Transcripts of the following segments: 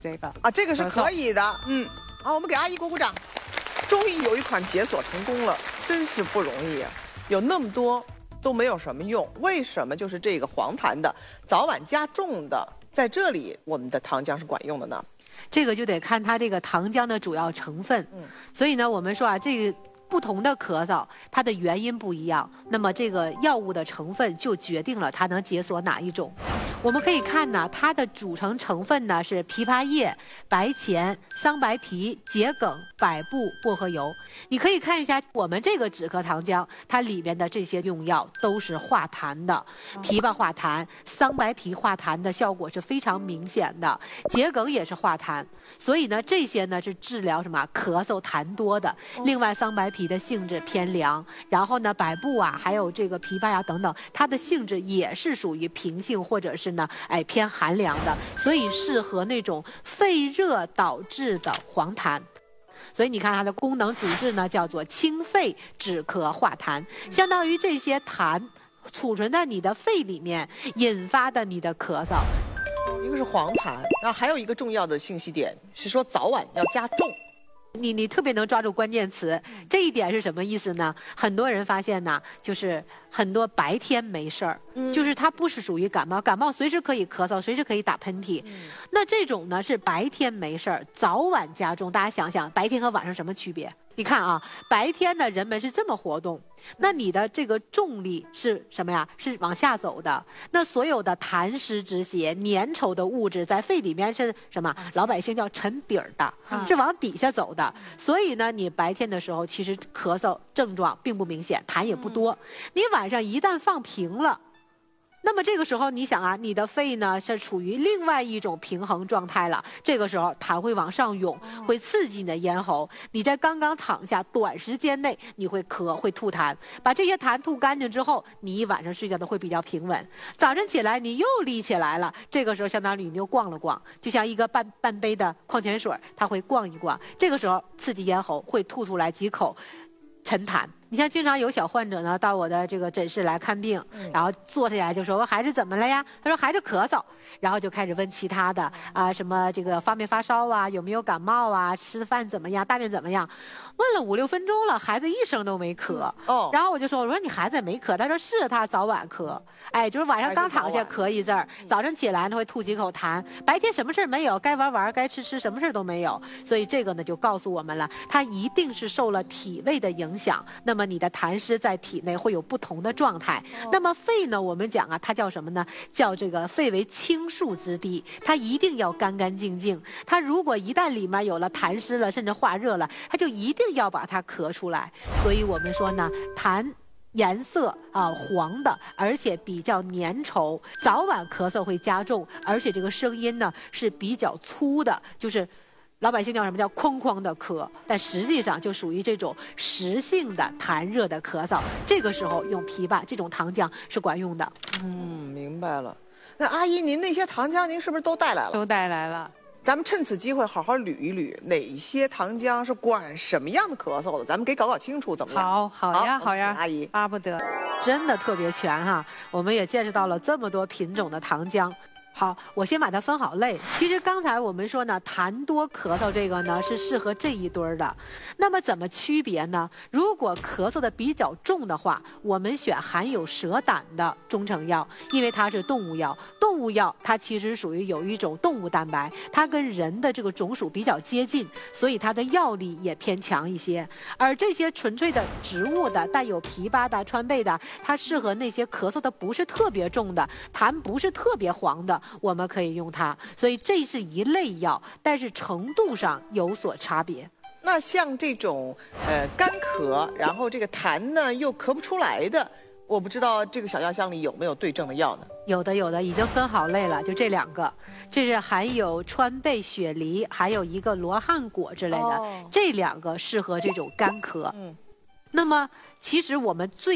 这个啊，这个是可以的。好，我们给阿姨鼓鼓掌。终于有一款解锁成功了，真是不容易啊！有那么多都没有什么用，为什么就是这个黄檀的早晚加重的，在这里我们的糖浆是管用的呢？ 这个就得看它这个糖浆的主要成分。所以呢，我们说啊，这个不同的咳嗽，它的原因不一样，那么这个药物的成分就决定了它能解锁哪一种。我们可以看呢，它的组成成分呢是枇杷叶、白钱、桑白皮、桔梗、百部、薄荷油。你可以看一下我们这个止咳糖浆，它里面的这些用药都是化痰的，枇杷化痰、桑白皮化痰的效果是非常明显的，桔梗也是化痰。所以呢，这些呢是治疗什么咳嗽痰多的。另外，桑白皮的性质偏凉，然后呢，百部啊，还有这个枇杷呀等等，它的性质也是属于平性或者是呢，偏寒凉的，所以适合那种肺热导致的黄痰。所以你看它的功能主治呢，叫做清肺止咳化痰，相当于这些痰储存在你的肺里面，引发的你的咳嗽。 一个是黄痰，然后还有一个重要的信息点是说早晚要加重。 你特别能抓住关键词，这一点是什么意思呢？很多人发现呢，就是很多白天没事儿，就是它不是属于感冒，感冒随时可以咳嗽，随时可以打喷嚏。那这种呢是白天没事儿，早晚加重。大家想想，白天和晚上什么区别？你看啊，白天呢人们是这么活动，那你的这个重力是什么呀？是往下走的。那所有的痰湿之邪、粘稠的物质在肺里面是什么？老百姓叫沉底儿的，是往底下走的。所以呢，你白天的时候其实咳嗽症状并不明显，痰也不多。你晚上一旦放平了，那么这个时候你想啊，你的肺呢是处于另外一种平衡状态了。这个时候痰会往上涌，会刺激你的咽喉。你在刚刚躺下短时间内，你会咳，会吐痰。把这些痰吐干净之后，你一晚上睡觉都会比较平稳。早晨起来你又立起来了，这个时候相当于你又逛了逛，就像一个半杯的矿泉水，它会逛一逛。这个时候刺激咽喉，会吐出来几口沉痰。你像经常有小患者呢到我的这个诊室来看病，然后坐下来就说我孩子怎么了呀？他说孩子咳嗽，然后就开始问其他的啊，什么这个发没发烧啊，有没有感冒啊，吃饭怎么样，大便怎么样？问了5、6分钟了，孩子一声都没咳。然后我说你孩子也没咳，他说是他早晚咳，就是晚上刚躺下咳一阵儿，早上起来呢会吐几口痰，白天什么事儿没有，该玩该吃，什么事儿都没有。所以这个呢就告诉我们了，他一定是受了体味的影响。那么你的痰湿在体内会有不同的状态。那么肺呢，我们讲啊，它叫什么呢？叫这个肺为清肃之地，它一定要干干净净。它如果一旦里面有了痰湿了，甚至化热了，它就一定要把它咳出来。所以我们说呢，痰颜色黄的，而且比较粘稠，早晚咳嗽会加重，而且这个声音呢是比较粗的，就是老百姓叫什么叫哐哐的咳，但实际上就属于这种实性的痰热的咳嗽。这个时候用枇杷这种糖浆是管用的。 明白了。那阿姨，您那些糖浆您是不是都带来了？ 都带来了。 咱们趁此机会好好捋一捋，哪些糖浆是管什么样的咳嗽的？咱们给搞清楚，怎么样？ 好呀， 阿姨， 巴不得， 真的特别全哈。我们也见识到了这么多品种的糖浆。好，我先把它分好类。其实刚才我们说呢，痰多咳嗽这个呢是适合这一堆儿的。那么怎么区别呢？如果咳嗽的比较重的话，我们选含有蛇胆的中成药，因为它是动物药。动物药它其实属于有一种动物蛋白，它跟人的这个种属比较接近，所以它的药力也偏强一些。而这些纯粹的植物的、带有枇杷的、川贝的，它适合那些咳嗽的不是特别重的、痰不是特别黄的。我们可以用它，所以这是一类药，但是程度上有所差别。 那像这种干咳，然后这个痰呢又咳不出来的，我不知道这个小药箱里有没有对症的药呢？ 有的，已经分好类了，就这2个，这是含有川贝、雪梨，还有一个罗汉果之类的，这2个适合这种干咳。那么其实我们最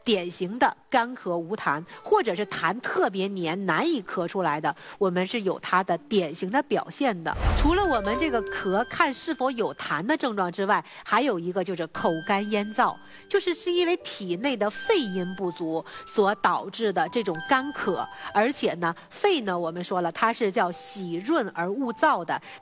典型的干咳无痰，或者是痰特别黏难以咳出来的，我们是有它的典型的表现的。除了我们这个咳看是否有痰的症状之外，还有一个就是口干咽燥，就是因为体内的肺阴不足所导致的这种干咳，而且呢，肺呢我们说了它是叫喜润而恶燥的，